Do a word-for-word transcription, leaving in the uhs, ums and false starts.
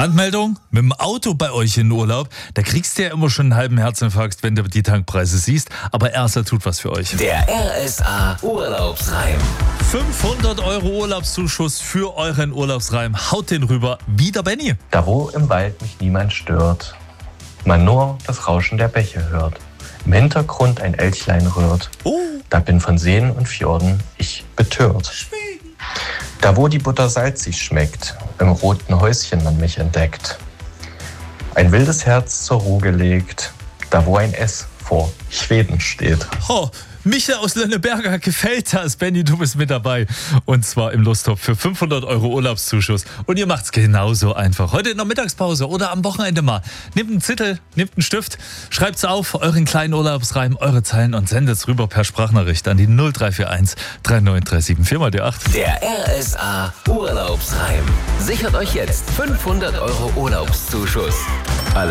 Handmeldung, mit dem Auto bei euch in den Urlaub, da kriegst du ja immer schon einen halben Herzinfarkt, wenn du die Tankpreise siehst, aber Ersa tut was für euch. Der R S A Urlaubsreim. fünfhundert Euro Urlaubszuschuss für euren Urlaubsreim. Haut den rüber, wie der Benni. Da wo im Wald mich niemand stört, man nur das Rauschen der Bäche hört, im Hintergrund ein Elchlein rührt, Oh. da bin von Seen und Fjorden ich betört. Da wo die Butter salzig schmeckt, im roten Häuschen man mich entdeckt. Ein wildes Herz zur Ruhe gelegt, da wo ein S vor Schweden steht. Oh, Micha aus Lönneberger, gefällt das. Benni, du bist mit dabei. Und zwar im Lostopf für fünfhundert Euro Urlaubszuschuss. Und ihr macht's genauso einfach. Heute in der Mittagspause oder am Wochenende mal. Nehmt einen Zettel, nehmt einen Stift, schreibt's auf, euren kleinen Urlaubsreim, eure Zeilen und sendet's rüber per Sprachnachricht an die null drei vier eins drei neun drei sieben vier mal die acht. Der R S A Urlaubsreim. Sichert euch jetzt fünfhundert Euro Urlaubszuschuss. Alle